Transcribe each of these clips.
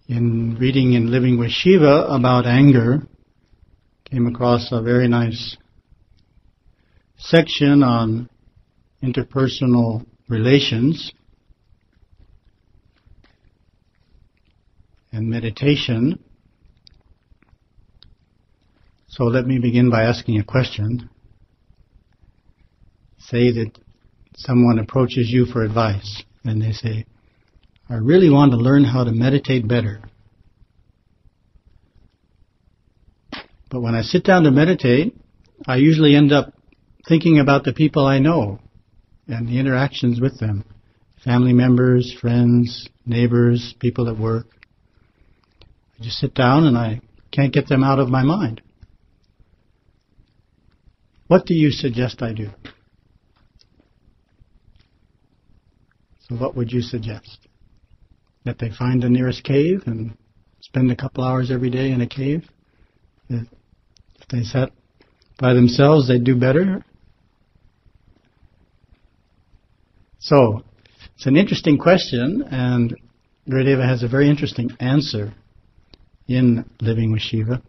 In reading in Living with Shiva about anger, came across a very nice section on interpersonal relations and meditation. So let me begin by asking a question. Say that someone approaches you for advice and they say, I really want to learn how to meditate better. But when I sit down to meditate, I usually end up thinking about the people I know and the interactions with them. Family members, friends, neighbors, people at work. I just sit down and I can't get them out of my mind. What do you suggest I do? So what would you suggest? That they find the nearest cave and spend a couple hours every day in a cave? If they sat by themselves, they'd do better? So, it's an interesting question, and Gurudeva has a very interesting answer in Living with Shiva,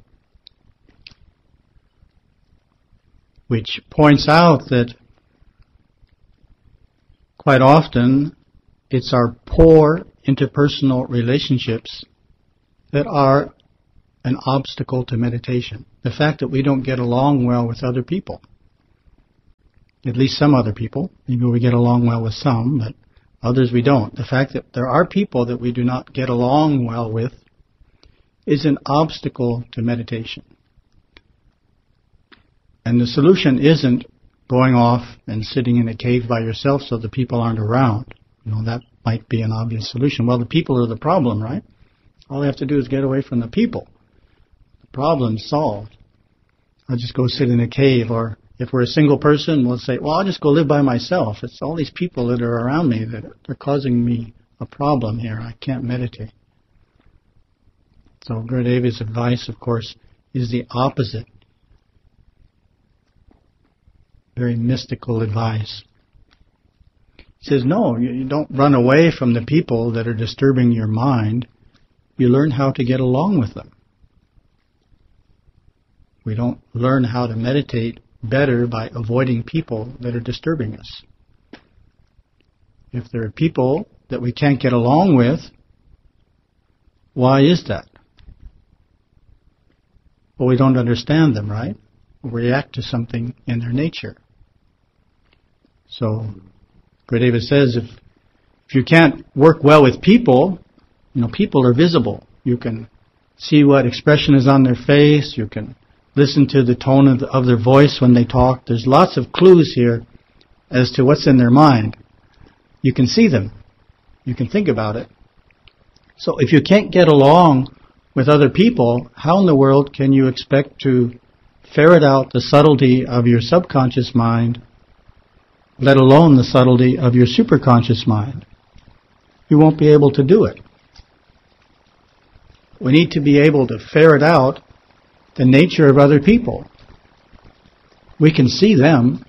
which points out that quite often it's our poor interpersonal relationships that are an obstacle to meditation. The fact that we don't get along well with other people. At least some other people. Maybe we get along well with some, but others we don't. The fact that there are people that we do not get along well with is an obstacle to meditation. And the solution isn't going off and sitting in a cave by yourself so the people aren't around. That might be an obvious solution. Well, the people are the problem, right? All they have to do is get away from the people. The problem's solved. I'll just go sit in a cave, or if we're a single person, we'll say, well, I'll just go live by myself. It's all these people that are around me that are causing me a problem here. I can't meditate. So Gurudeva's advice, of course, is the opposite. Very mystical advice. He says, no, you don't run away from the people that are disturbing your mind. You learn how to get along with them. We don't learn how to meditate better by avoiding people that are disturbing us. If there are people that we can't get along with, why is that? Well, we don't understand them, right? We react to something in their nature. So Gurudeva says if you can't work well with people, people are visible. You can see what expression is on their face. You can listen to the tone of their voice when they talk. There's lots of clues here as to what's in their mind. You can see them. You can think about it. So if you can't get along with other people, how in the world can you expect to ferret out the subtlety of your subconscious mind, let alone the subtlety of your superconscious mind? You won't be able to do it. We need to be able to ferret out the nature of other people. We can see them.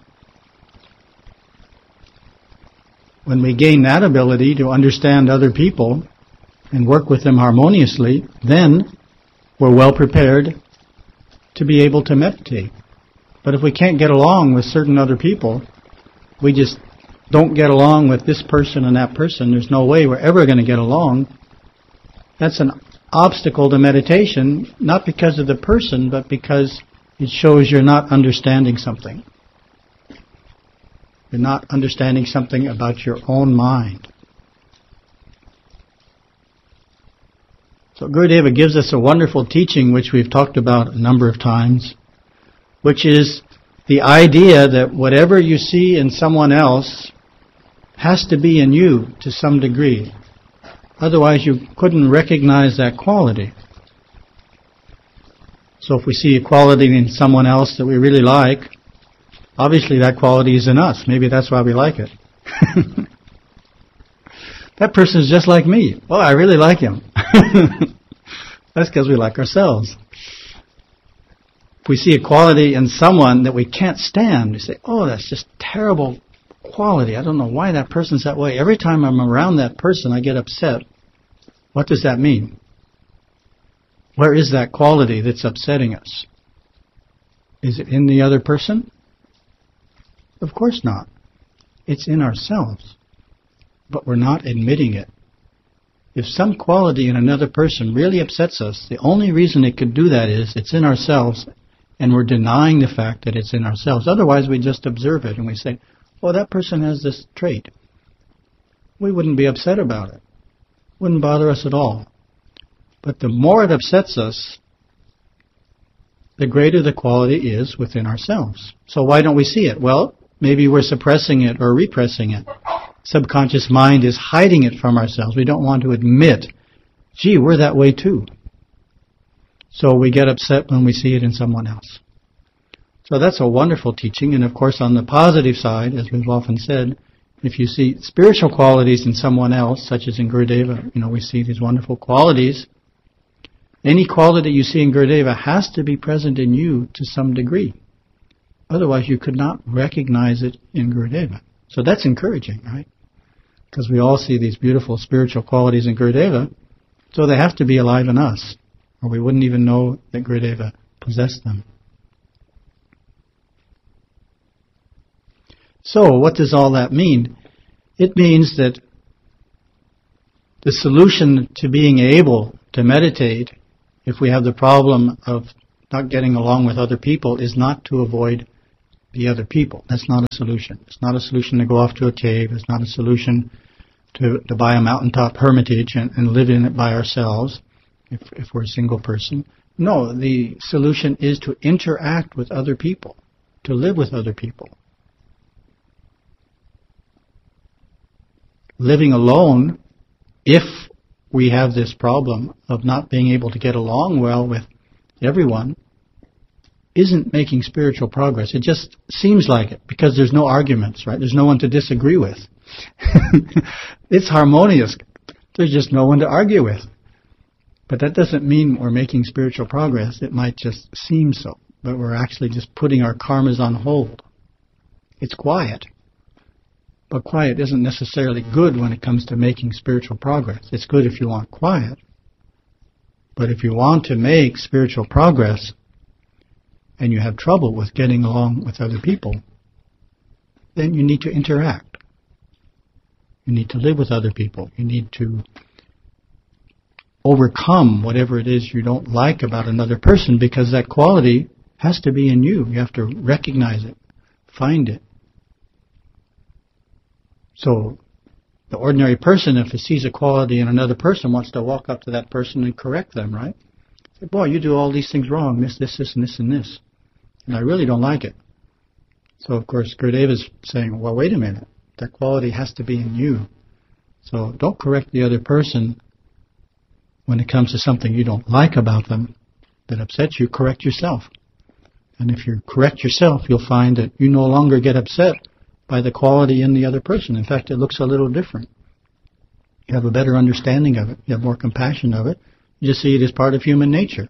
When we gain that ability to understand other people and work with them harmoniously, then we're well prepared to be able to meditate. But if we can't get along with certain other people, we just don't get along with this person and that person, there's no way we're ever going to get along. That's an obstacle to meditation, not because of the person, but because it shows you're not understanding something. You're not understanding something about your own mind. So Gurudeva gives us a wonderful teaching which we've talked about a number of times, which is the idea that whatever you see in someone else has to be in you to some degree. Otherwise you couldn't recognize that quality. So if we see a quality in someone else that we really like, obviously that quality is in us. Maybe that's why we like it. That person is just like me. Oh, I really like him. That's because we like ourselves. If we see a quality in someone that we can't stand, we say, oh, that's just terrible quality. I don't know why that person's that way. Every time I'm around that person, I get upset. What does that mean? Where is that quality that's upsetting us? Is it in the other person? Of course not. It's in ourselves. But we're not admitting it. If some quality in another person really upsets us, the only reason it could do that is it's in ourselves, and we're denying the fact that it's in ourselves. Otherwise, we just observe it and we say, well, that person has this trait. We wouldn't be upset about it. Wouldn't bother us at all. But the more it upsets us, the greater the quality is within ourselves. So why don't we see it? Well, maybe we're suppressing it or repressing it. Subconscious mind is hiding it from ourselves. We don't want to admit, gee, we're that way too. So we get upset when we see it in someone else. So that's a wonderful teaching. And of course, on the positive side, as we've often said, if you see spiritual qualities in someone else, such as in Gurudeva, we see these wonderful qualities. Any quality you see in Gurudeva has to be present in you to some degree. Otherwise, you could not recognize it in Gurudeva. So that's encouraging, right? Because we all see these beautiful spiritual qualities in Gurudeva, so they have to be alive in us, or we wouldn't even know that Gurudeva possessed them. So, what does all that mean? It means that the solution to being able to meditate, if we have the problem of not getting along with other people, is not to avoid the other people. That's not a solution. It's not a solution to go off to a cave. It's not a solution to buy a mountaintop hermitage and live in it by ourselves if we're a single person. No, the solution is to interact with other people, to live with other people. Living alone, if we have this problem of not being able to get along well with everyone, isn't making spiritual progress. It just seems like it because there's no arguments, right? There's no one to disagree with. It's harmonious. There's just no one to argue with. But that doesn't mean we're making spiritual progress. It might just seem so. But we're actually just putting our karmas on hold. It's quiet. But quiet isn't necessarily good when it comes to making spiritual progress. It's good if you want quiet. But if you want to make spiritual progress, and you have trouble with getting along with other people, then you need to interact. You need to live with other people. You need to overcome whatever it is you don't like about another person, because that quality has to be in you. You have to recognize it, find it. So the ordinary person, if he sees a quality in another person, wants to walk up to that person and correct them, right? Say, boy, you do all these things wrong, this, and this, and this. And I really don't like it. So, of course, Gurudeva's saying, well, wait a minute. That quality has to be in you. So don't correct the other person when it comes to something you don't like about them that upsets you. Correct yourself. And if you correct yourself, you'll find that you no longer get upset by the quality in the other person. In fact, it looks a little different. You have a better understanding of it. You have more compassion of it. You just see it as part of human nature.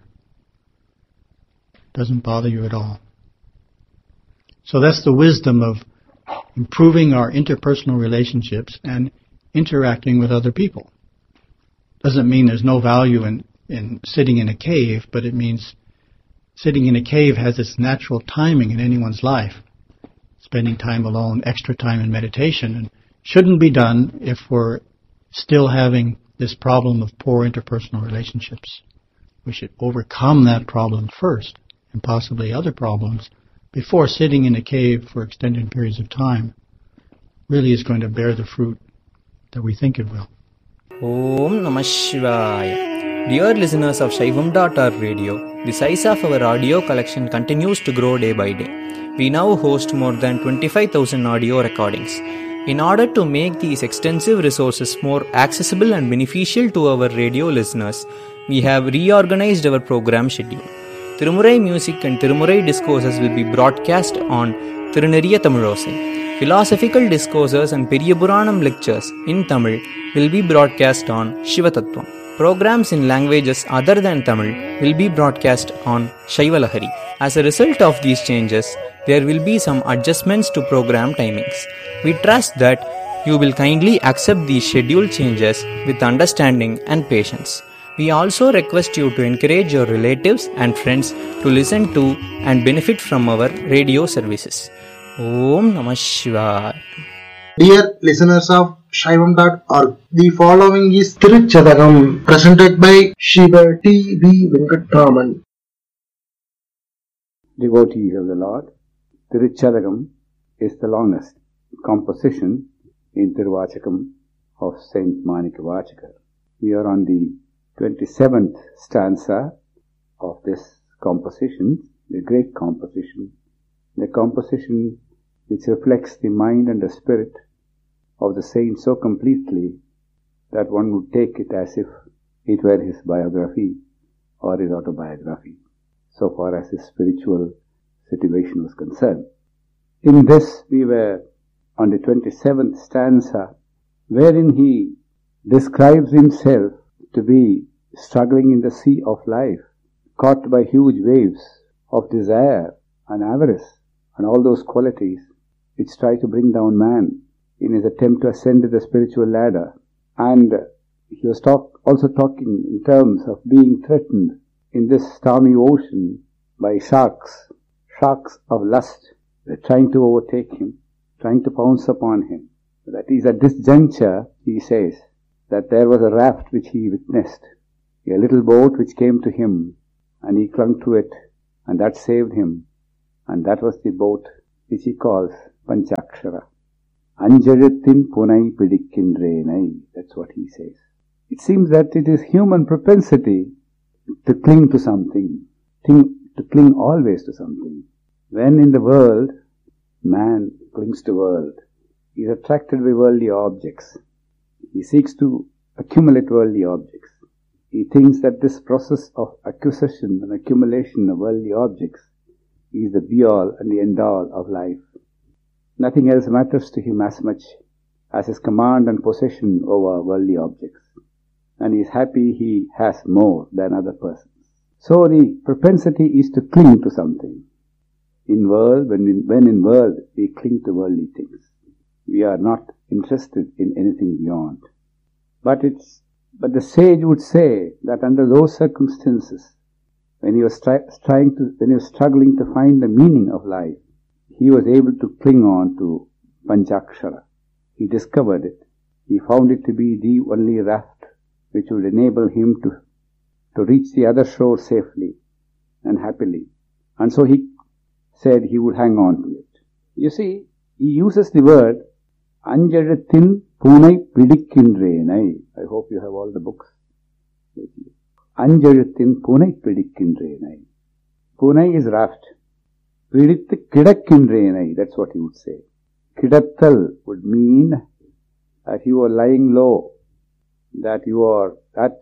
It doesn't bother you at all. So that's the wisdom of improving our interpersonal relationships and interacting with other people. Doesn't mean there's no value in sitting in a cave, but it means sitting in a cave has its natural timing in anyone's life. Spending time alone, extra time in meditation, and shouldn't be done if we're still having this problem of poor interpersonal relationships. We should overcome that problem first, and possibly other problems, before sitting in a cave for extended periods of time really is going to bear the fruit that we think it will. Om Namah Shivaya. Dear listeners of Shaivam.org radio, the size of our audio collection continues to grow day by day. We now host more than 25,000 audio recordings. In order to make these extensive resources more accessible and beneficial to our radio listeners, we have reorganized our program schedule. Tirumurai music and Tirumurai discourses will be broadcast on Tiruneriya Tamilosai. Philosophical discourses and Periyapuranam lectures in Tamil will be broadcast on Shivatattvam. Programs in languages other than Tamil will be broadcast on Shaivalahari. As a result of these changes, there will be some adjustments to program timings. We trust that you will kindly accept these schedule changes with understanding and patience. We also request you to encourage your relatives and friends to listen to and benefit from our radio services. Om Namah Shivaya. Dear listeners of Shaivam.org, the following is Tiruchadagam, presented by Shiva T.V. Venkatraman. Devotees of the Lord, Tiruchadagam is the longest composition in Tiruvachakam of Saint Manikavachakar. We are on the 27th stanza of this composition, the great composition, the composition which reflects the mind and the spirit of the saint so completely that one would take it as if it were his biography or his autobiography, so far as his spiritual situation was concerned. In this, we were on the 27th stanza, wherein he describes himself to be struggling in the sea of life, caught by huge waves of desire and avarice and all those qualities which try to bring down man in his attempt to ascend to the spiritual ladder. And he was also talking in terms of being threatened in this stormy ocean by sharks of lust. They're trying to overtake him, trying to pounce upon him. That is, at this juncture, he says that there was a raft which he witnessed, a little boat which came to him, and he clung to it, and that saved him. And that was the boat which he calls Panchakshara. Anjarithin punai pidikkinrenai. That's what he says. It seems that it is human propensity to cling to something, to cling always to something. When in the world, man clings to world. He is attracted by worldly objects. He seeks to accumulate worldly objects. He thinks that this process of acquisition and accumulation of worldly objects is the be-all and the end-all of life. Nothing else matters to him as much as his command and possession over worldly objects. And he is happy he has more than other persons. So the propensity is to cling to something. In world, when in world, we cling to worldly things. We are not interested in anything beyond. But the sage would say that under those circumstances, when he was struggling to find the meaning of life, he was able to cling on to Panchakshara. He discovered it. He found it to be the only raft which would enable him to reach the other shore safely and happily. And so he said he would hang on to it. You see, he uses the word Anjarithin punai pidikkinrenai. I hope you have all the books. Anjarithin punai pidikkinrenai. Punai is raft. Pidithu kidakkinrenai. That's what he would say. Kidattal would mean that you are lying low, that you are at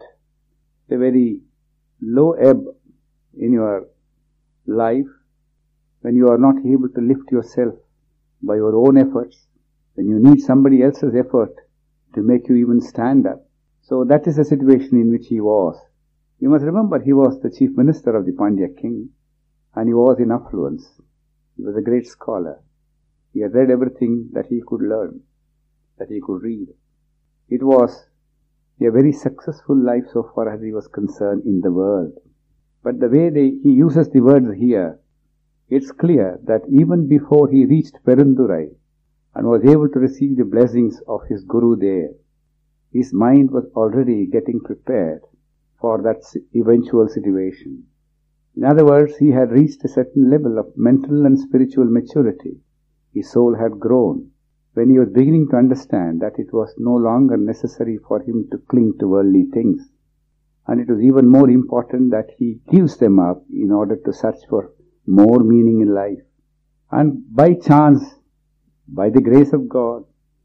a very low ebb in your life, when you are not able to lift yourself by your own efforts, when you need somebody else's effort to make you even stand up. So that is the situation in which he was. You must remember, he was the chief minister of the Pandya king, and he was in affluence. He was a great scholar. He had read everything that he could learn, that he could read. It was a very successful life so far as he was concerned in the world. But the way he uses the words here, it's clear that even before he reached Perundurai and was able to receive the blessings of his Guru there, his mind was already getting prepared for that eventual situation. In other words, he had reached a certain level of mental and spiritual maturity. His soul had grown when he was beginning to understand that it was no longer necessary for him to cling to worldly things. And it was even more important that he gives them up in order to search for more meaning in life. And by chance, by the grace of God,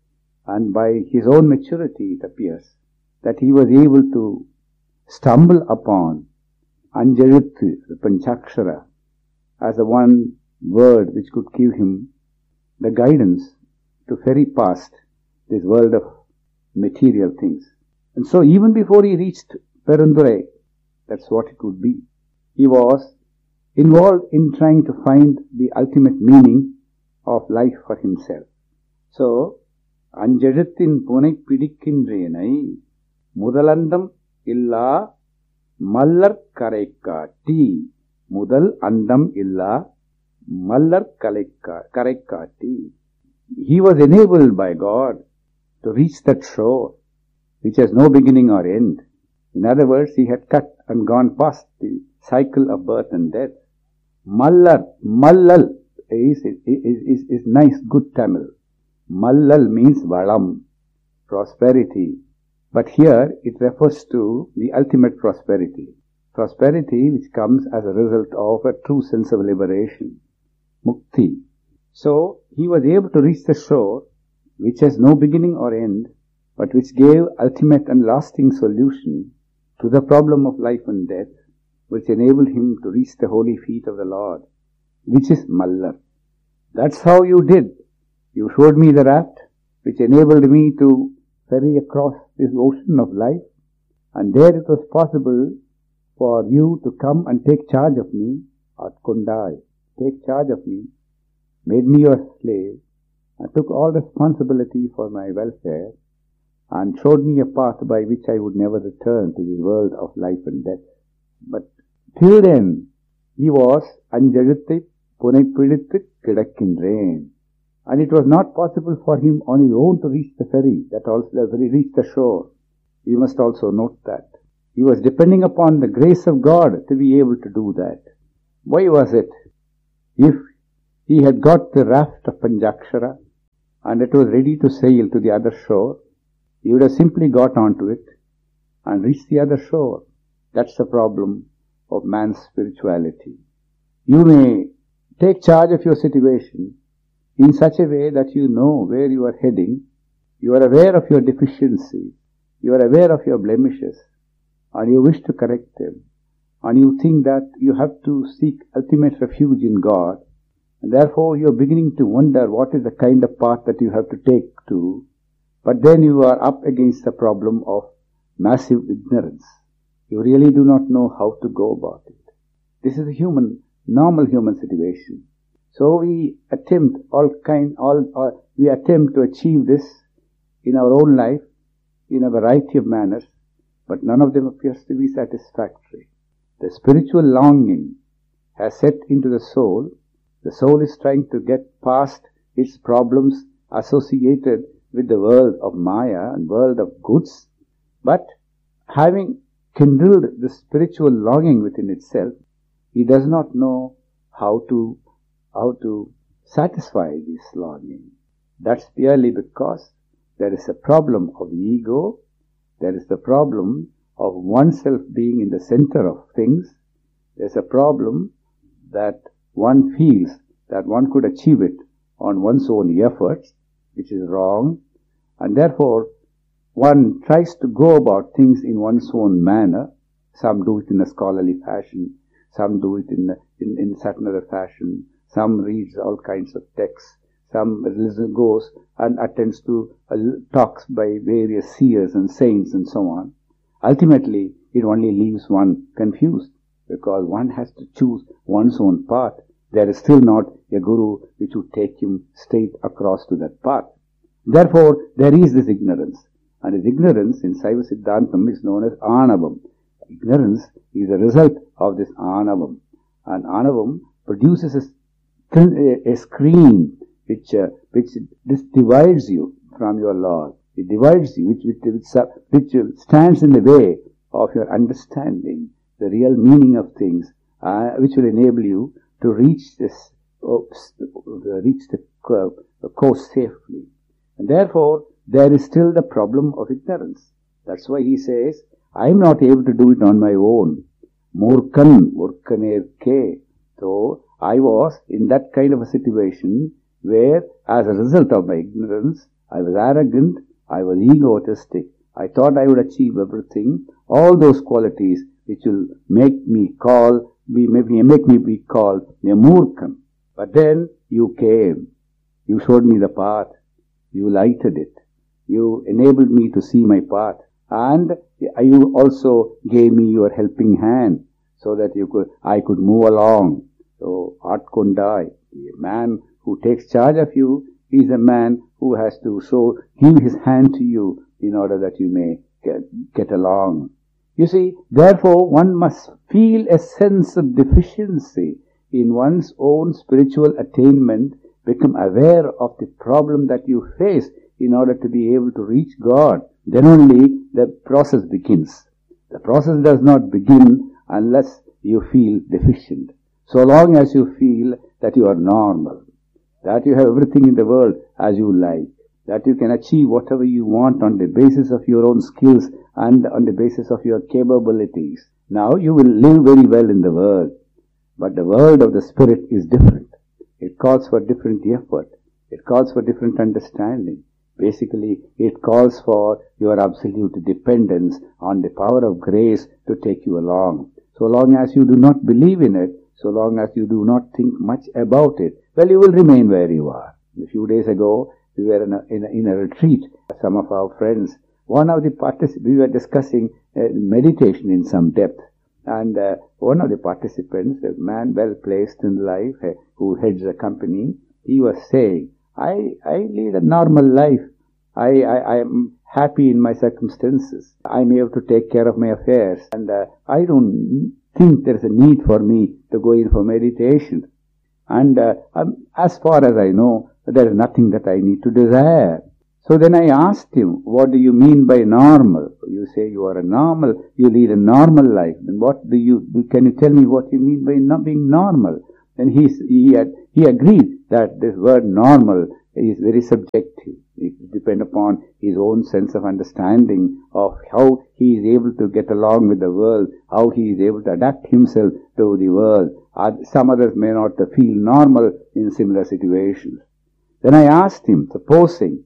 and by his own maturity, it appears that he was able to stumble upon Anjarit, the Panchakshara, as the one word which could give him the guidance to ferry past this world of material things. And so even before he reached Perundurai, that's what it would be. He was involved in trying to find the ultimate meaning of life for himself. So, Anjarithin punai pidikkinrenai mudalandam illa Mallar Karaikati, Mudal Andam Illa, Mallar Karaikati. He was enabled by God to reach that shore, which has no beginning or end. In other words, he had cut and gone past the cycle of birth and death. Mallal is nice, good Tamil. Mallal means valam, prosperity. But here it refers to the ultimate prosperity. Prosperity which comes as a result of a true sense of liberation. Mukti. So, he was able to reach the shore, which has no beginning or end, but which gave ultimate and lasting solution to the problem of life and death, which enabled him to reach the holy feet of the Lord, which is Mallar. That's how you did. You showed me the raft, which enabled me to ferry across this ocean of life, and there it was possible for you to come and take charge of me, Atkundai, take charge of me, made me your slave, and took all responsibility for my welfare, and showed me a path by which I would never return to this world of life and death. But till then, he was Anjaluttai Punaippidittu Kidakkindren. And it was not possible for him on his own to reach the ferry, reach the shore. We must also note that. He was depending upon the grace of God to be able to do that. Why was it? If he had got the raft of Panjakshara and it was ready to sail to the other shore, he would have simply got onto it and reached the other shore. That's the problem of man's spirituality. You may take charge of your situation in such a way that you know where you are heading, you are aware of your deficiency, you are aware of your blemishes, and you wish to correct them, and you think that you have to seek ultimate refuge in God, and therefore you are beginning to wonder what is the kind of path that you have to take to, but then you are up against the problem of massive ignorance. You really do not know how to go about it. This is a normal human situation. So we attempt to achieve this in our own life in a variety of manners, but none of them appears to be satisfactory. The spiritual longing has set into the soul. The soul is trying to get past its problems associated with the world of Maya and world of goods, but having kindled the spiritual longing within itself, he does not know how to satisfy this longing. That's purely because there is a problem of ego, there is the problem of oneself being in the center of things, there's a problem that one feels that one could achieve it on one's own efforts, which is wrong, and therefore one tries to go about things in one's own manner. Some do it in a scholarly fashion, some do it in certain other fashion, some reads all kinds of texts, some goes and attends to talks by various seers and saints and so on. Ultimately, it only leaves one confused, because one has to choose one's own path. There is still not a guru which would take him straight across to that path. Therefore, there is this ignorance. And this ignorance in Saiva Siddhantam is known as Anavam. Ignorance is a result of this Anavam. And Anavam produces a screen which divides you from your Lord. It divides you, which stands in the way of your understanding the real meaning of things, which will enable you to reach the course safely. And therefore, there is still the problem of ignorance. That's why he says, I am not able to do it on my own. Murkaner ke. So, I was in that kind of a situation where, as a result of my ignorance, I was arrogant, I was egotistic. I thought I would achieve everything, all those qualities which will make me be called a Murkan. But then you came, you showed me the path, you lighted it, you enabled me to see my path, and you also gave me your helping hand so that I could move along. So, Atkundai, the man who takes charge of you is a man who has to give his hand to you in order that you may get along. You see, therefore one must feel a sense of deficiency in one's own spiritual attainment, become aware of the problem that you face in order to be able to reach God. Then only the process begins. The process does not begin unless you feel deficient. So long as you feel that you are normal, that you have everything in the world as you like, that you can achieve whatever you want on the basis of your own skills and on the basis of your capabilities, now you will live very well in the world. But the world of the Spirit is different. It calls for different effort. It calls for different understanding. Basically, it calls for your absolute dependence on the power of grace to take you along. So long as you do not believe in it, so long as you do not think much about it, well, you will remain where you are. A few days ago, we were in a retreat. Some of our friends, we were discussing meditation in some depth. And one of the participants, a man well placed in life, who heads a company, he was saying, I lead a normal life. I am happy in my circumstances. I'm able to take care of my affairs. And I don't think there's a need for me to go in for meditation. And as far as I know, there is nothing that I need to desire. So then I asked him, what do you mean by normal? You say you are a normal, you lead a normal life. Then can you tell me what you mean by not being normal? Then he agreed that this word normal is very subjective. It depends upon his own sense of understanding of how he is able to get along with the world, how he is able to adapt himself to the world. Some others may not feel normal in similar situations. Then I asked him, supposing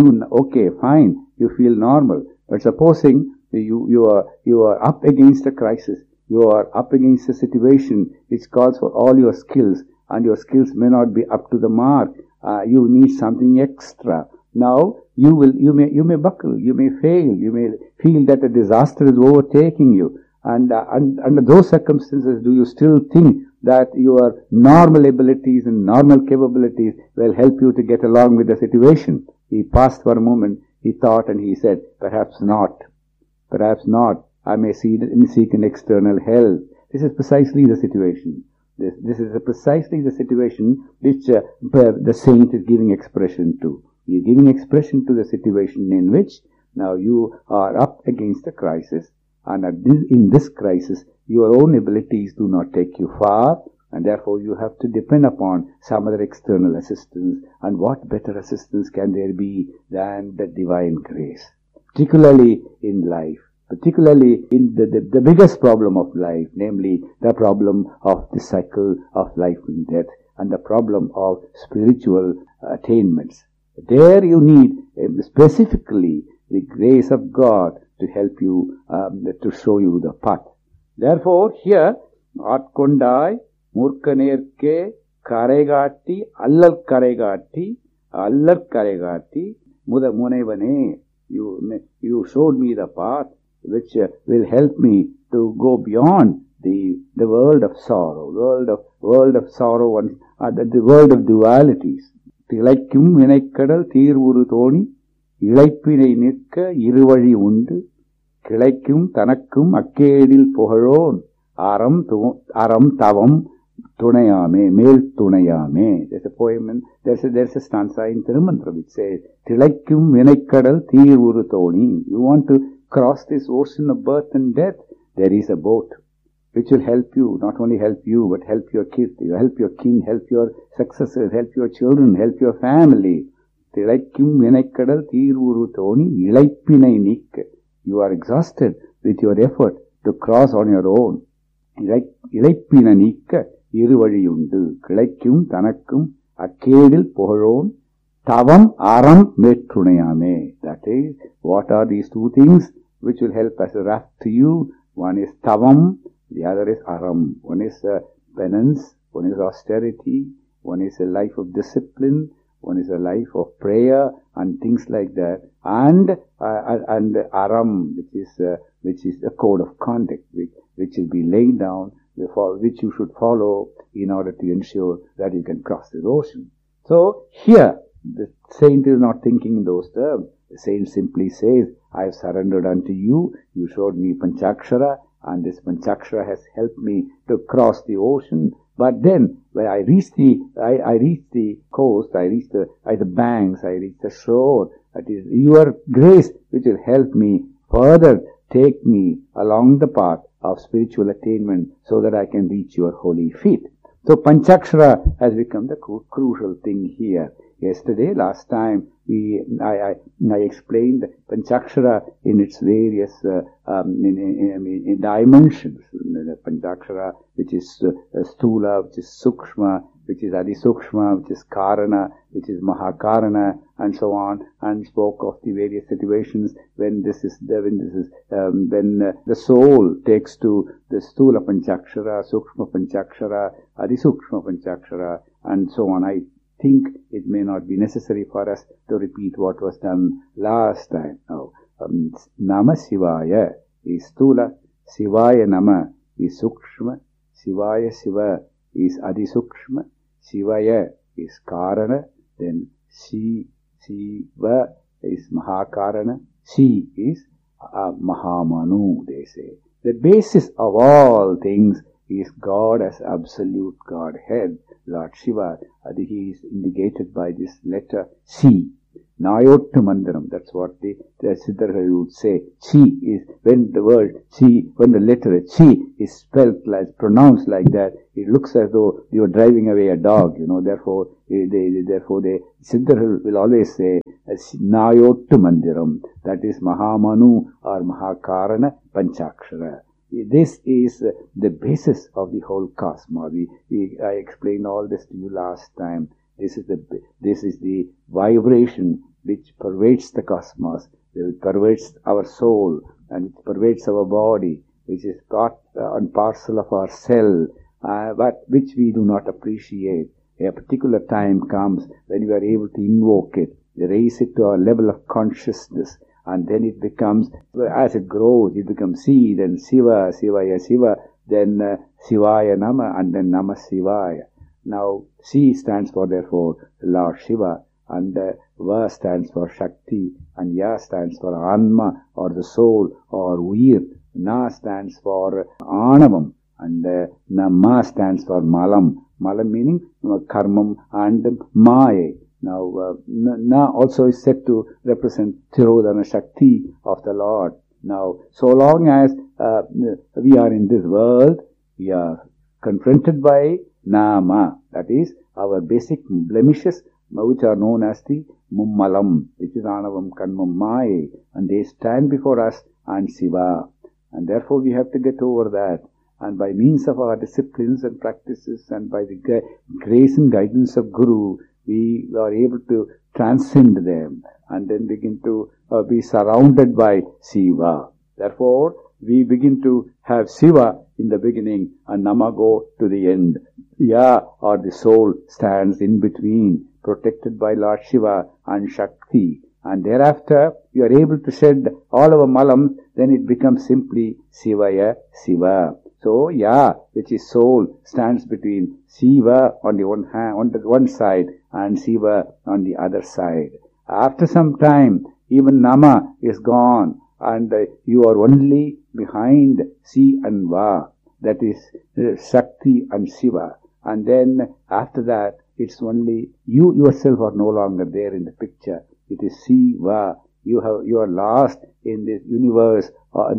okay, fine, you feel normal, but supposing you are up against a crisis, you are up against a situation which calls for all your skills, and your skills may not be up to the mark. You need something extra. Now you may buckle, you may fail, you may feel that a disaster is overtaking you, and under those circumstances, do you still think that your normal abilities and normal capabilities will help you to get along with the situation? He paused for a moment, he thought, and he said, perhaps not. Perhaps not. I may seek an external help. This is precisely the situation. This is precisely the situation which the saint is giving expression to. He is giving expression to the situation in which now you are up against a crisis, and in this crisis your own abilities do not take you far, and therefore you have to depend upon some other external assistance. And what better assistance can there be than the divine grace? Particularly in life, particularly in the biggest problem of life, namely the problem of the cycle of life and death, and the problem of spiritual attainments. There you need specifically the grace of God to help you, to show you the path. Therefore, here, Atkondai, Murkanerke, Karegati, Allal Karegati, Muda Munevane, you showed me the path which will help me to go beyond the world of sorrow, world of sorrow and the world of dualities. Tilaikum Vinaikadal Tirvuru Thoni, Ilaipinai Nirka, Iruvali Undu, Kilaikum Tanakum, Akedil Poharon, Aram Tavam, Tunayame, Mel Tunayame. There's a poem and there's a stanza in Tirumantra which says, Tilaikum Vinaikadal Tirvuru Thoni. You want to cross this ocean of birth and death, there is a boat which will help you, not only help you, but help your kids, help your king, help your successors, help your children, help your family. Tilaikum Vinaikadal Tirvuru Thoni, Ilaipinai Nik. You are exhausted with your effort to cross on your own. Ilaipina Nika, Iruvali Undu, Kilaikum Tanakum, Akedil Poharon, Tavam Aram Metrunayame. That is, what are these two things which will help as a raft to you? One is Tavam, the other is Aram. One is penance, one is austerity, one is a life of discipline, one is a life of prayer and things like that. And Aram, which is a code of conduct, which will be laid down, which you should follow in order to ensure that you can cross the ocean. So here, the saint is not thinking in those terms. The saint simply says, I have surrendered unto you. You showed me Panchakshara, and this Panchakshara has helped me to cross the ocean. But then, when I reach the coast, I reach the banks, I reach the shore. It is your grace which will help me further take me along the path of spiritual attainment so that I can reach your holy feet. So Panchakshara has become the crucial thing here. Yesterday, last time, I explained Panchakshara in its various in dimensions. The Panchakshara, which is Stula, which is Sukshma, which is Adisukshma, which is Karana, which is Mahakarana, and so on, and spoke of the various situations when the soul takes to the Stula Panchakshara, Sukshma Panchakshara, Adisukshma Panchakshara, and so on. I think it may not be necessary for us to repeat what was done last time. Now, Nama Shivaya is Stula, Shivaya Nama is Sukshma, Shivaya Shiva is Adisukshma, Shivaya is Karana, then Shiva is Mahakarana, Shi is Mahamanu, they say. The basis of all things is God as absolute Godhead, Lord Shiva. He is indicated by this letter C. Nayottu Mandaram, that's what the Siddhartha would say. Chi is, when the word Chi, when the letter Chi is spelled like, pronounced like that, it looks as though you are driving away a dog, therefore the Siddhartha will always say, Nayottu Mandaram, that is Mahamanu or Mahakarana Panchakshara. This is the basis of the whole cosmos. I explained all this to you last time. This is the vibration which pervades the cosmos, which pervades our soul, and which pervades our body, which is part and parcel of our cell, but which we do not appreciate. A particular time comes when we are able to invoke it, raise it to our level of consciousness, and then it becomes, as it grows, it becomes Si, then Shiva, Shivaya Shiva, then Shivaya Nama, and then Nama Shivaya. Now, Si stands for, therefore, Lord Shiva, and Va stands for Shakti, and Ya stands for Anma, or the soul, or Veer. Na stands for Anavam, and Ma stands for Malam. Malam meaning Karmam and Maya. Now, Na also is said to represent Tirodhana Shakti of the Lord. Now, so long as we are in this world, we are confronted by Nama, that is, our basic blemishes, which are known as the Mummalam, which is Anavam Kanmam Maya, and they stand before us and Shiva. And therefore we have to get over that. And by means of our disciplines and practices, and by the grace and guidance of Guru, we are able to transcend them and then begin to be surrounded by Shiva. Therefore, we begin to have Shiva in the beginning and Nama go to the end. Ya, or the soul, stands in between, protected by Lord Shiva and Shakti. And thereafter, you are able to shed all our malam, then it becomes simply Shivaya Shiva. So, Ya, which is soul, stands between Shiva on the one hand, on the one side, and Shiva on the other side. After some time, even Nama is gone, and you are only behind Si and Va, that is Shakti and Shiva. And then after that, it's only you yourself are no longer there in the picture. It is Shiva. You are lost in this universe,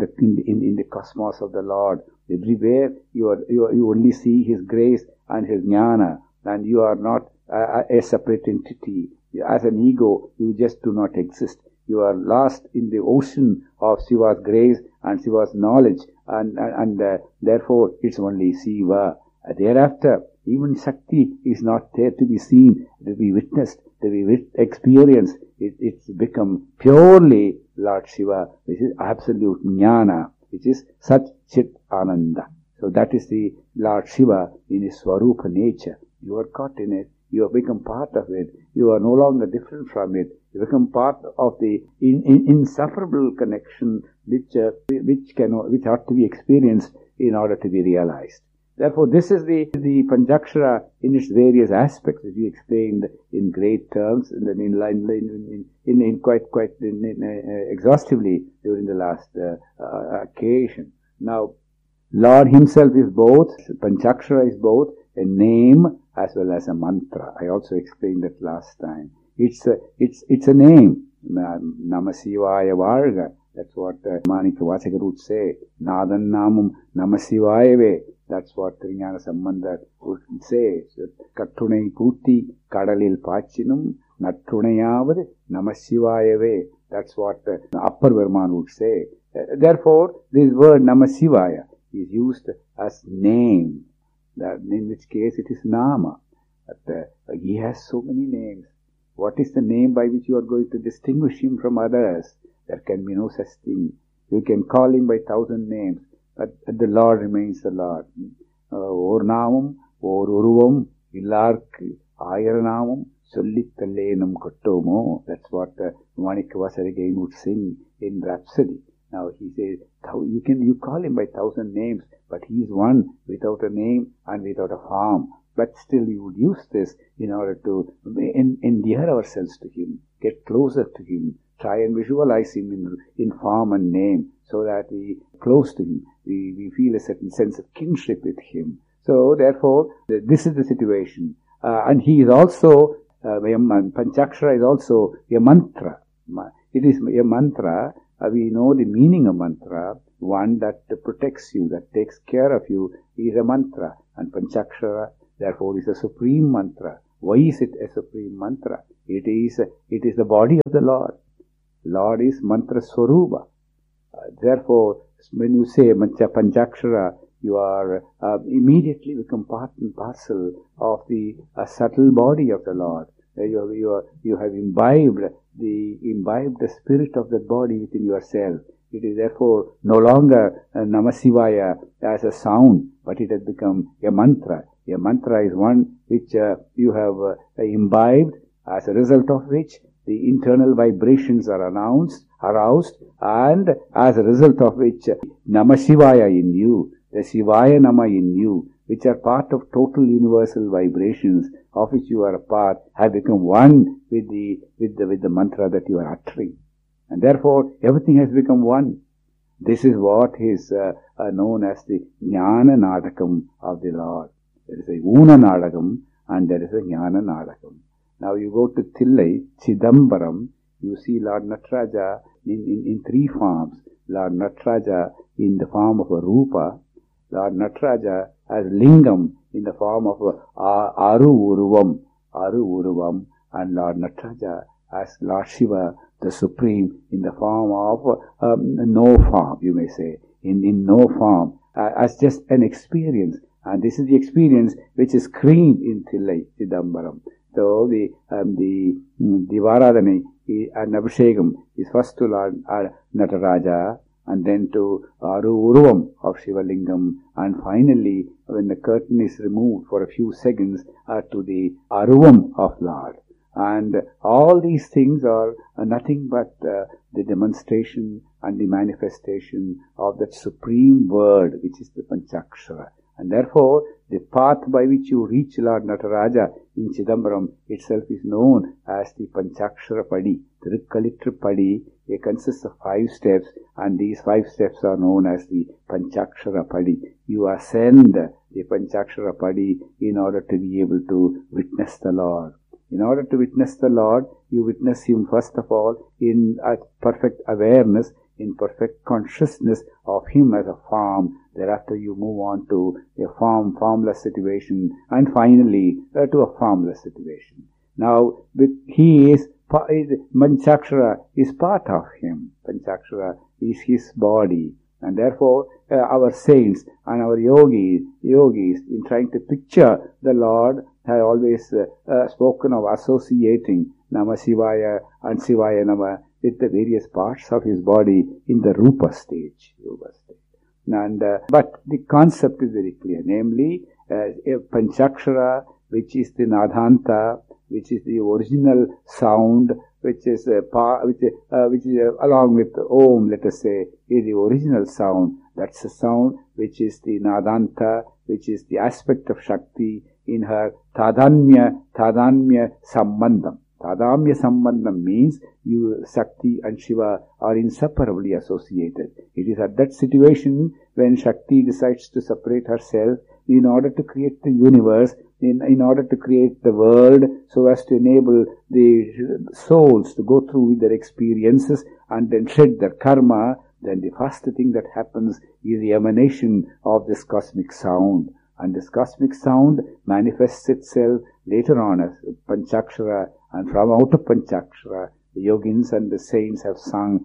in the cosmos of the Lord. Everywhere you only see His grace and His jnana, and you are not a separate entity. As an ego, you just do not exist. You are lost in the ocean of Shiva's grace and Shiva's knowledge, and therefore it's only Shiva. Thereafter, even Shakti is not there to be seen, to be witnessed, to be experienced. It's become purely Lord Shiva, which is absolute jnana, which is Sat Chit Ananda. So that is the Lord Shiva in His Swarupa nature. You are caught in it. You have become part of it. You are no longer different from it. You become part of the insufferable connection which ought to be experienced in order to be realized. Therefore, this is the Panchakshara in its various aspects, as we explained in great terms and in quite exhaustively during the last occasion. Now, Lord Himself is both. Panchakshara is both a name as well as a mantra. I also explained that last time. It's a name. Namasivaya Varga. That's what Manika Vachaka would say. Nadan Namum Namasivayave. That's what Trinyana Sambandha would say. Kattunai Putti Kadalil Pachinum Nattunayavad Namasivayave. That's what Upper Verman would say. Therefore, this word Namasivaya is used as name. In which case it is Nama. But, he has so many names. What is the name by which you are going to distinguish him from others? There can be no such thing. You can call him by 1,000 names, but the Lord remains the Lord. Or Namam, or Uruvam, Illarku, Ayaranamam, Sollithallenum Kottomo. That's what Manikavasar again would sing in Rhapsody. Now he says, you call him by 1,000 names, but he is one without a name and without a form. But still you would use this in order to endear ourselves to him, get closer to him, try and visualize him in form and name, so that we close to him, we feel a certain sense of kinship with him. So therefore, this is the situation. And he is also, Panchakshara is also a mantra. It is a mantra. We know the meaning of mantra. One that protects you, that takes care of you, is a mantra. And Panchakshara, therefore, is a supreme mantra. Why is it a supreme mantra? It is the body of the Lord. Lord is mantra swarupa. Therefore, when you say Panchakshara, you are immediately become part and parcel of the subtle body of the Lord. You have imbibed the spirit of that body within yourself. It is therefore no longer Namasivaya as a sound, but it has become a mantra. A mantra is one which you have imbibed, as a result of which the internal vibrations are aroused, and as a result of which Namasivaya in you, the Shivaya Nama in you, which are part of total universal vibrations of which you are a part, have become one with the mantra that you are uttering. And therefore, everything has become one. This is what is known as the Jnana Nadakam of the Lord. There is a Una Nadakam and there is a Jnana Nadakam. Now you go to Thillai, Chidambaram, you see Lord Nataraja in three forms. Lord Nataraja in the form of a Rupa, Lord Nataraja as Lingam in the form of Aru Uruvam, and Lord Nataraja as Lord Shiva, the Supreme, in the form of no form, you may say, in no form, as just an experience. And this is the experience which is creamed in Thillai, Chidambaram. So the Varadhani and Abhishekam is first to Lord Nataraja, and then to Aru Uruvam of Shivalingam, and finally, when the curtain is removed for a few seconds, to the Aruvam of Lord. And all these things are nothing but the demonstration and the manifestation of that supreme word, which is the Panchakshara. And therefore, the path by which you reach Lord Nataraja in Chidambaram itself is known as the Panchakshara Padi. Tirukkalitru Padi, it consists of 5 steps, and these 5 steps are known as the Panchakshara Padi. You ascend the Panchakshara Padi in order to be able to witness the Lord. In order to witness the Lord, you witness Him first of all in perfect awareness, in perfect consciousness of Him as a form. Thereafter you move on to a formless situation, and finally to a formless situation. Now, Panchakshara is part of Him. Panchakshara is His body. And therefore, our saints and our yogis, in trying to picture the Lord, have always spoken of associating Namasivaya and Sivaya Nama with the various parts of his body in the Rupa stage. And but the concept is very clear, namely a Panchakshara, which is the Nadhanta, which is the original sound, which is along with Om, let us say, is the original sound. That's the sound which is the Nadhanta, which is the aspect of Shakti in her Tadanya Sambandham. Tadamya Sambandham means Shakti and Shiva are inseparably associated. It is at that situation when Shakti decides to separate herself in order to create the universe, in order to create the world, so as to enable the souls to go through with their experiences and then shed their karma. Then the first thing that happens is the emanation of this cosmic sound. And this cosmic sound manifests itself later on as Panchakshara, and from out of Panchakshara, the yogins and the saints have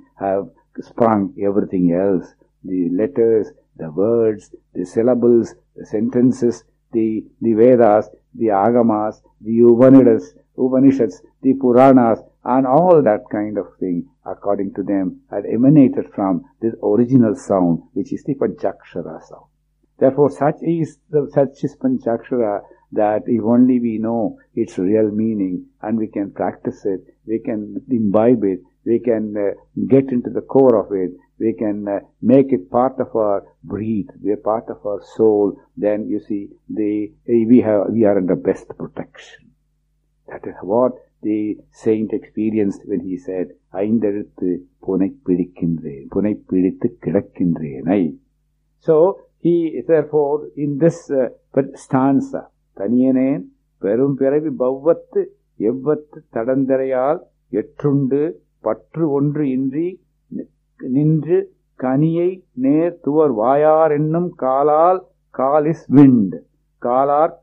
sprung everything else. The letters, the words, the syllables, the sentences, the Vedas, the Agamas, the Upanishads, the Puranas, and all that kind of thing, according to them, had emanated from this original sound, which is the Panchakshara sound. Therefore, such is Panchakshara, that if only we know its real meaning and we can practice it, we can imbibe it, we can get into the core of it, we can make it part of our breath, we are part of our soul, then you see, we are under best protection. That is what the saint experienced when he said, "Aindaduthu punai pidittu kidakkinreenai." So, he, therefore, in this stanza, Taniyanen perum piravi bhavvattu evvattu tadandarayal ettrundu patru ondru indri நின்று கனியை நேர் துவர் வாயார் என்னும் call is wind காலார்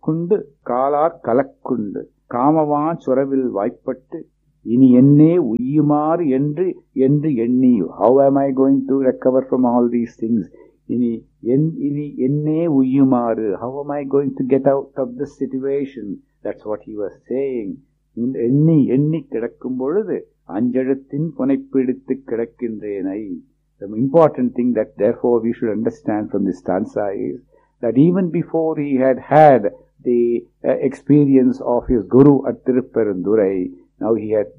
கலக்குண்டு காமவான் சுரவில் வாய்ப்பட்டு இனி என்னே உய்யுமாறு என்று எண்ணியு. How am I going to recover from all these things? இனி என்னே உய்யுமாறு. How am I going to get out of this situation? That's what he was saying. எண்ணி கிடக்கும் பொழுது அஞ்செழுத்தின் புனைப்பிடித்து கிடக்கின்றேனை. The important thing that therefore we should understand from this stanza is that even before he had the experience of his guru at Tirupperandurai, now he had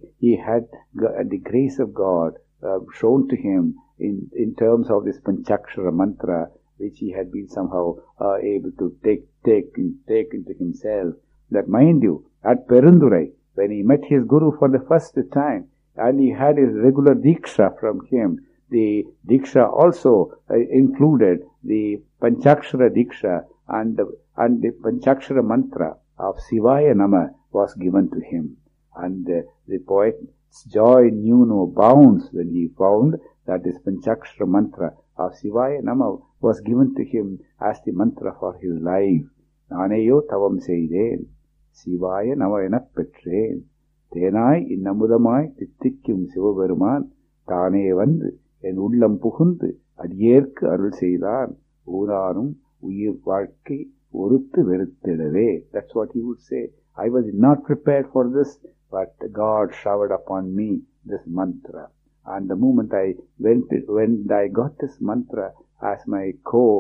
the grace of God shown to him in terms of this Panchakshara mantra, which he had been somehow able to take into himself. That, mind you, at Perundurai, when he met his guru for the first time, and he had his regular diksha from him, the diksha also included the Panchakshara diksha, and the Panchakshara mantra of Sivaya Nama was given to him. And the poet's joy knew no bounds when he found that this Panchakshara mantra of Sivaya Nama was given to him as the mantra for his life. Naneyo tavam seidhen, Sivaya Nama enap petreen, தேனாய் இன்னமுதமாய் தித்திக்கும் சிவபெருமான் தானே வந்து என் உள்ளம் புகுந்து அடியேற்கு அருள் செய்தான் ஊரானும் உயிர் வாழ்க்கை ஒருத்து வெறுத்திடவே. That's what he would say. I was not prepared for this, but God showered upon me this mantra. And the moment when I got this mantra as my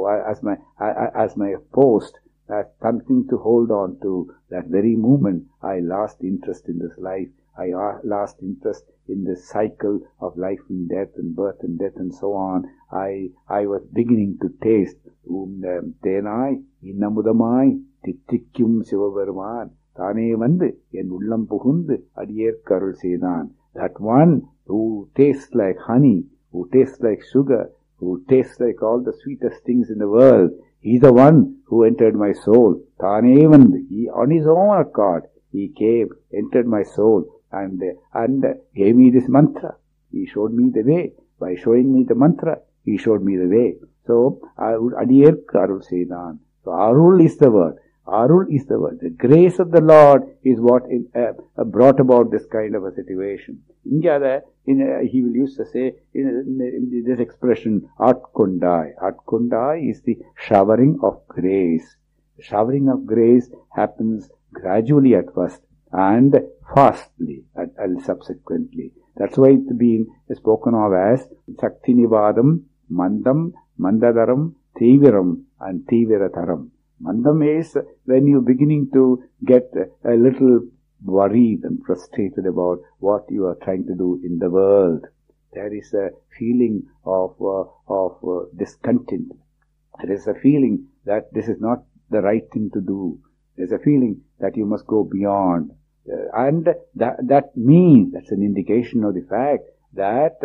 post, as something to hold on to, that very moment I lost interest in this life. I lost interest in this cycle of life and death and birth and death and so on. I was beginning to taste தேனாய் இன்னமுதமாய் தித்திக்கும் சிவபெருமான் தானே வந்து என் உள்ளம் புகுந்து அடியேற்கு அருள் செய்தான். That one who tastes like honey, who tastes like sugar, who tastes like all the sweetest things in the world, he's the one who entered my soul. Thane vandu, he on his own accord, he came, entered my soul, and gave me this mantra. He showed me the way. By showing me the mantra, he showed me the way. So, adiyerku arul seidan. So, arul is the word. Arul is the word. The grace of the Lord is what brought about this kind of a situation. He will use to say in this expression, Atkondai. Atkondai is the showering of grace. The showering of grace happens gradually at first and fastly and subsequently. That's why it's been spoken of as Shakti Nivadam, Mandam, Mandadaram, Tiviram, and Tivirataram. Mandam is when you're beginning to get a little worried and frustrated about what you are trying to do in the world. There is a feeling of discontent. There is a feeling that this is not the right thing to do. There's a feeling that you must go beyond. And that means, that's an indication of the fact that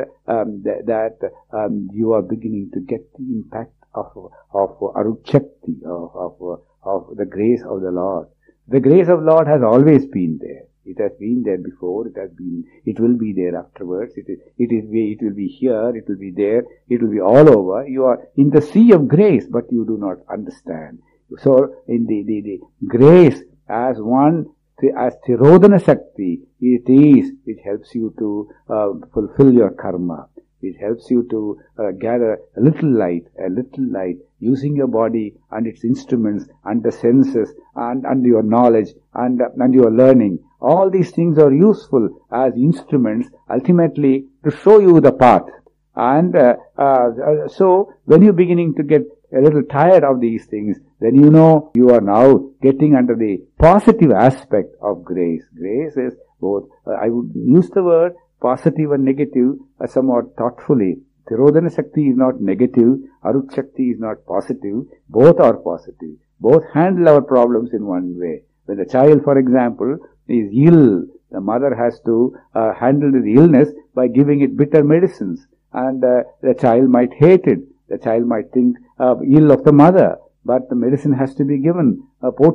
you are beginning to get the impact of Aruchakti, of the grace of the Lord. The grace of the Lord has always been there. It has been there before. It will be there afterwards. It will be here. It will be there. It will be all over. You are in the sea of grace, but you do not understand. So, in the grace as Tirodhana Shakti, it helps you to fulfill your karma. It helps you to gather a little light, using your body and its instruments and the senses and your knowledge and your learning. All these things are useful as instruments ultimately to show you the path. And so when you're beginning to get a little tired of these things, then you know you are now getting under the positive aspect of grace. Grace is both, I would use the word positive and negative somewhat thoughtfully. Tirodhana Shakti is not negative, Arut Shakti is not positive. Both are positive. Both handle our problems in one way. When the child, for example, is ill, the mother has to handle the illness by giving it bitter medicines. And the child might hate it. The child might think ill of the mother. But the medicine has to be given.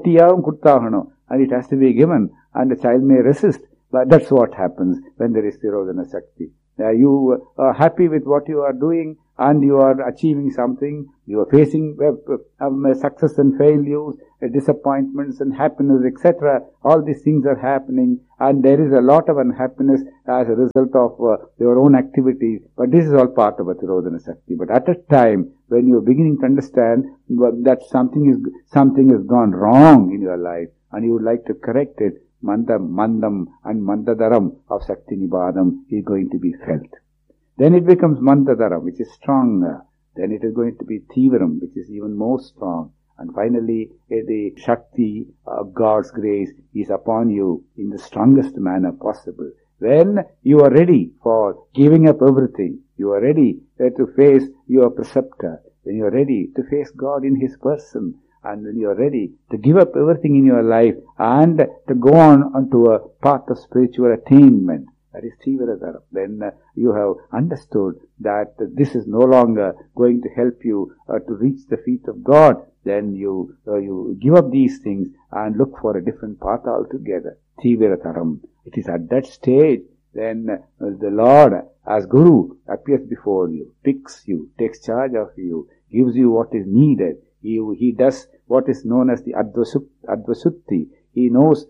And it has to be given. And the child may resist. But that's what happens when there is Tirodhana Shakti. You are happy with what you are doing and you are achieving something. You are facing success and failures, disappointments and happiness, etc. All these things are happening and there is a lot of unhappiness as a result of your own activities. But this is all part of a Tirodhana Shakti. But at a time when you are beginning to understand that something has gone wrong in your life and you would like to correct it, Mandam and Mandadaram of Shakti Nibadam is going to be felt. Then it becomes Mandadaram, which is stronger. Then it is going to be Tivaram, which is even more strong. And finally, the Shakti of God's grace is upon you in the strongest manner possible. When you are ready for giving up everything, you are ready to face your preceptor, when you are ready to face God in His person, and when you are ready to give up everything in your life and to go on onto a path of spiritual attainment, that is Tivaradaram, then you have understood that this is no longer going to help you to reach the feet of God. Then you give up these things and look for a different path altogether. Tivaradaram. It is at that stage then the Lord as Guru appears before you, picks you, takes charge of you, gives you what is needed. He does what is known as the Advasutti. He knows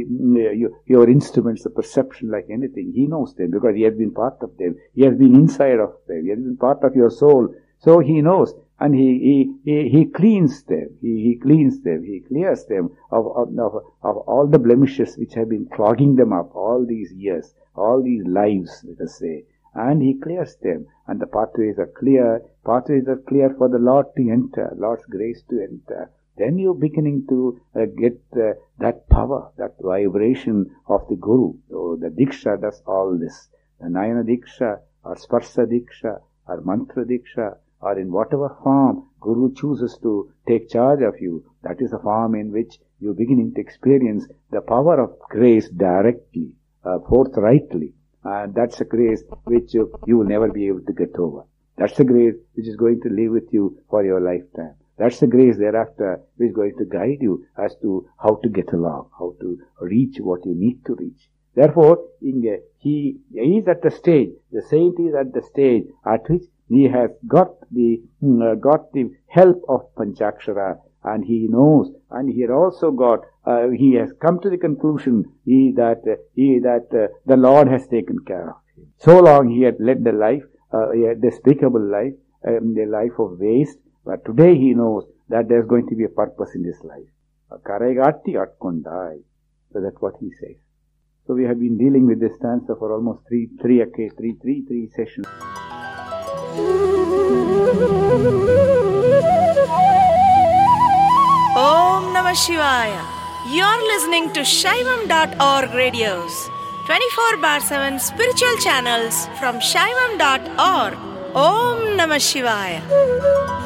your instruments of perception like anything. He knows them because He has been part of them. He has been inside of them. He has been part of your soul. So He knows and He cleans them. He cleans them. He clears them of all the blemishes which have been clogging them up all these years, all these lives, let us say. And He clears them, and the pathways are clear. Pathways are clear for the Lord to enter, Lord's grace to enter. Then you're beginning to get that power, that vibration of the Guru. So the Diksha does all this. The Nayana Diksha, or Sparsa Diksha, or Mantra Diksha, or in whatever form Guru chooses to take charge of you, that is a form in which you're beginning to experience the power of grace directly, forthrightly. And that's a grace which you will never be able to get over. That's a grace which is going to live with you for your lifetime. That's the grace thereafter which is going to guide you as to how to get along, how to reach what you need to reach. Therefore, he is at the stage, the saint is at the stage at which he has got the help of Panchakshara, and he knows, and he has also got, he has come to the conclusion that the Lord has taken care of him. So long he had led the life, a despicable life, a life of waste, but today he knows that there's going to be a purpose in this life. Karaigatti atkondai. So that's what he says. So we have been dealing with this stanza for almost three sessions. Om Namah Shivaya. You're listening to Shaivam.org radios, 24/7 spiritual channels from Shaivam.org. Om Namah Shivaya.